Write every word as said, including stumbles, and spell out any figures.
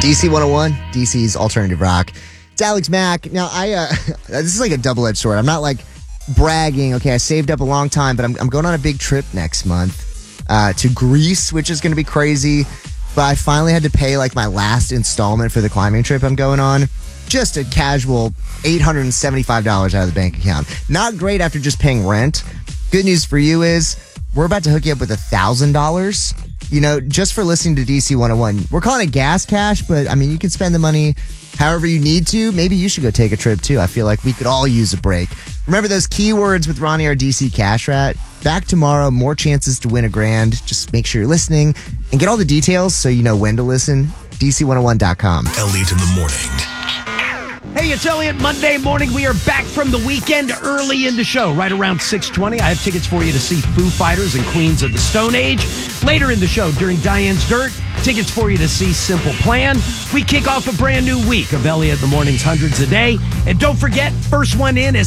D C one oh one, D C's alternative rock. It's Alex Mack. Now, I uh, this is like a double-edged sword. I'm not like bragging. Okay, I saved up a long time, but I'm, I'm going on a big trip next month uh, to Greece, which is going to be crazy. But I finally had to pay like my last installment for the climbing trip I'm going on. Just a casual eight hundred seventy-five dollars out of the bank account. Not great after just paying rent. Good news for you is we're about to hook you up with one thousand dollars. You know, just for listening to D C one oh one. We're calling it gas cash, but I mean, you can spend the money however you need to. Maybe you should go take a trip too. I feel like we could all use a break. Remember those keywords with Ronnie, our D C Cash Rat? Back tomorrow, more chances to win a grand. Just make sure you're listening and get all the details so you know when to listen. D C one oh one dot com. Elliot in the morning. Hey, it's Elliot. Monday morning, we are back from the weekend early in the show, right around six twenty. I have tickets for you to see Foo Fighters and Queens of the Stone Age. Later in the show, during Diane's Dirt, tickets for you to see Simple Plan. We kick off a brand new week of Elliot in the Morning's Hundreds a Day. And don't forget, first one in is